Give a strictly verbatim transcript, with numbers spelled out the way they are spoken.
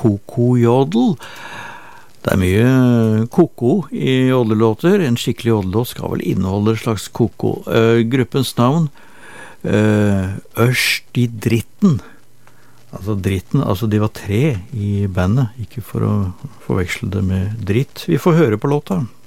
koko-jodel. Det er mye koko i jodelåter. En skikkelig jodelåt skal vel inneholde en slags koko. Uh, gruppens navn uh, Ørst i dritten. Altså dritten, altså de var tre i bandet, ikke for å forveksle det med dritt. Vi får høre på låta.